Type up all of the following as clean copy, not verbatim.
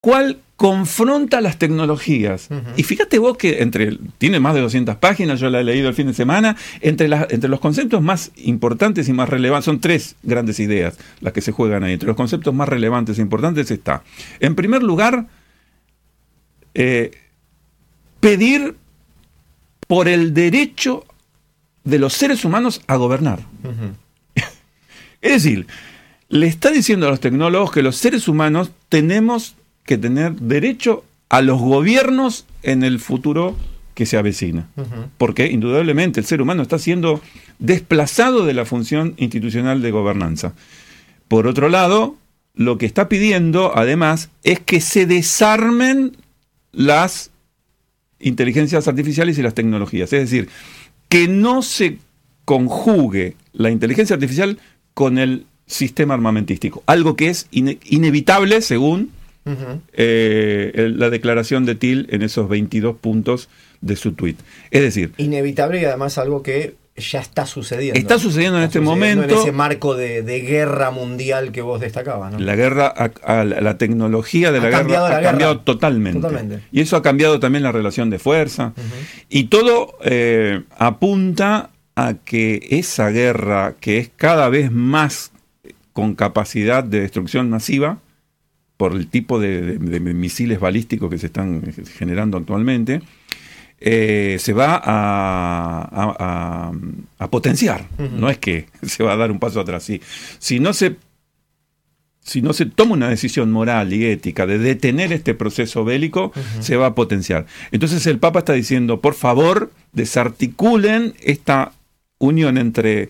cual confronta las tecnologías. Y fíjate vos que tiene más de 200 páginas, yo la he leído el fin de semana, entre los conceptos más importantes y más relevantes, son 3 grandes ideas las que se juegan ahí. Entre los conceptos más relevantes e importantes está, en primer lugar, pedir por el derecho de los seres humanos a gobernar. Es decir, le está diciendo a los tecnólogos que los seres humanos tenemos que tener derecho a los gobiernos en el futuro que se avecina. Porque indudablemente el ser humano está siendo desplazado de la función institucional de gobernanza. Por otro lado, lo que está pidiendo además es que se desarmen las inteligencias artificiales y las tecnologías. Es decir, que no se conjugue la inteligencia artificial con el sistema armamentístico. Algo que es inevitable según la declaración de Thiel en esos 22 puntos de su tuit. Es decir, inevitable y además algo que ya está sucediendo. Está sucediendo en este momento. En ese marco de guerra mundial que vos destacabas, ¿no? La guerra, la tecnología de la guerra ha cambiado totalmente. Y eso ha cambiado también la relación de fuerza. Y todo apunta a que esa guerra, que es cada vez más con capacidad de destrucción masiva, por el tipo de misiles balísticos que se están generando actualmente, se va a potenciar. No es que se va a dar un paso atrás. Si no se toma una decisión moral y ética de detener este proceso bélico, se va a potenciar. Entonces el Papa está diciendo, por favor, desarticulen esta unión entre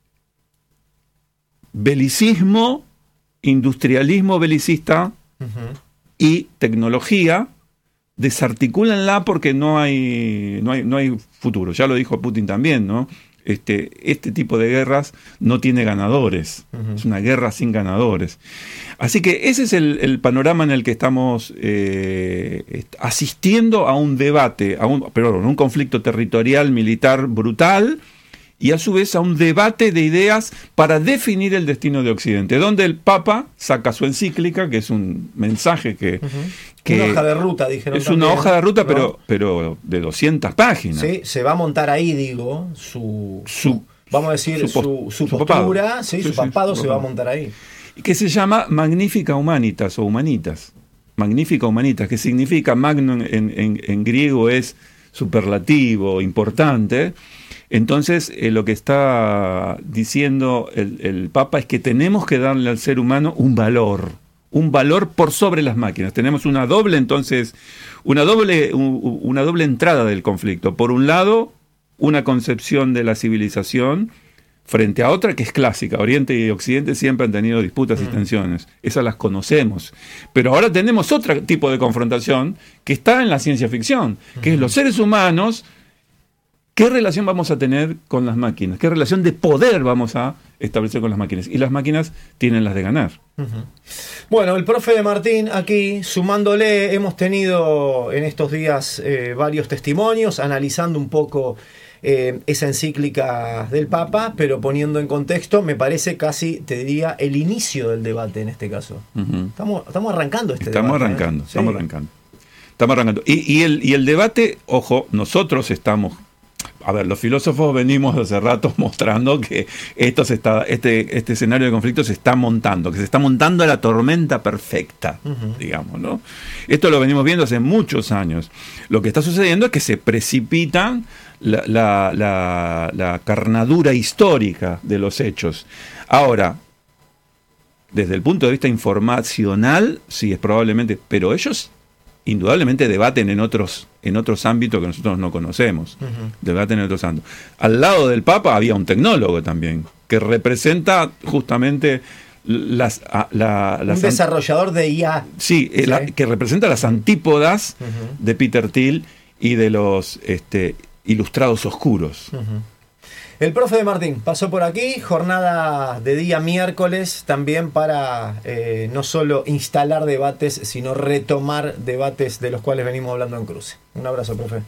belicismo, industrialismo belicista y tecnología. Desarticúlenla porque no hay futuro. Ya lo dijo Putin también, ¿no? Este tipo de guerras no tiene ganadores. Es una guerra sin ganadores. Así que ese es el panorama en el que estamos asistiendo a un debate, un conflicto territorial militar brutal, y a su vez a un debate de ideas para definir el destino de Occidente, donde el Papa saca su encíclica, que es un mensaje que una hoja de ruta, dijeron. Es también, una hoja de ruta, ¿no? pero de 200 páginas. Sí, se va a montar ahí, digo, vamos a decir, su postura, su papado se va a montar ahí. Y que se llama Magnifica Humanitas o Humanitas. Magnifica Humanitas, que significa, magno en griego es superlativo, importante. Entonces, lo que está diciendo el Papa es que tenemos que darle al ser humano un valor por sobre las máquinas. Tenemos una doble entrada del conflicto. Por un lado, una concepción de la civilización frente a otra que es clásica. Oriente y Occidente siempre han tenido disputas y tensiones. Esas las conocemos. Pero ahora tenemos otro tipo de confrontación que está en la ciencia ficción, que es los seres humanos. ¿Qué relación vamos a tener con las máquinas? ¿Qué relación de poder vamos a establecer con las máquinas? Y las máquinas tienen las de ganar. Bueno, el profe de Martín aquí, sumándole, hemos tenido en estos días varios testimonios, analizando un poco esa encíclica del Papa, pero poniendo en contexto, me parece casi, te diría, el inicio del debate en este caso. Estamos arrancando debate. Estamos arrancando. Y el debate, ojo, nosotros estamos... A ver, los filósofos venimos hace rato mostrando que este escenario de conflicto se está montando, que se está montando la tormenta perfecta, digamos, ¿no? Esto lo venimos viendo hace muchos años. Lo que está sucediendo es que se precipitan la carnadura histórica de los hechos. Ahora, desde el punto de vista informacional, sí, es probablemente, pero ellos indudablemente debaten en otros ámbitos que nosotros no conocemos. Debaten en otros ámbitos. Al lado del Papa había un tecnólogo también, que representa justamente un desarrollador de IA. Sí, que representa las antípodas de Peter Thiel y de los ilustrados oscuros. El profe de Martín pasó por aquí, jornada de día miércoles, también para no solo instalar debates, sino retomar debates de los cuales venimos hablando en Cruce. Un abrazo, profe.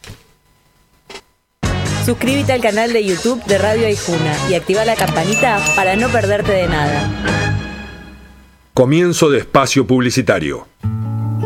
Suscríbete al canal de YouTube de Radio Aijuna y activa la campanita para no perderte de nada. Comienzo de espacio publicitario.